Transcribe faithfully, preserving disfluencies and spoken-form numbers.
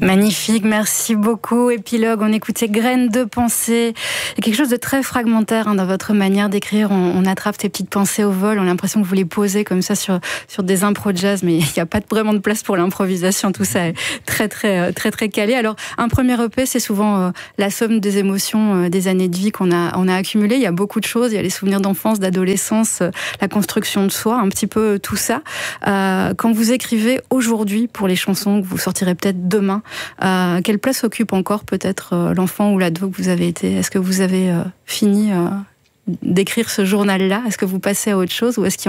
Magnifique, merci beaucoup. Épilogue, on écoutait Graines de pensée. Il y a quelque chose de très fragmentaire hein, dans votre manière d'écrire. On, on attrape ces petites pensées au vol. On a l'impression que vous les posez comme ça sur, sur des impros de jazz, mais il n'y a pas vraiment de place pour l'improvisation. Tout ça est très, très, très, très calé. Alors, un premier E P, c'est souvent euh, la somme des émotions, euh, des années de vie qu'on a, on a accumulées. Il y a beaucoup de choses. Il y a les souvenirs d'enfance, d'adolescence, euh, la construction de soi, un petit peu tout ça. Euh, quand vous écrivez aujourd'hui pour les chansons que vous sortirez peut-être demain, Euh, quelle place occupe encore peut-être euh, l'enfant ou l'ado que vous avez été? Est-ce que vous avez euh, fini euh, d'écrire ce journal-là? Est-ce que vous passez à autre chose ou est-ce qu'il y a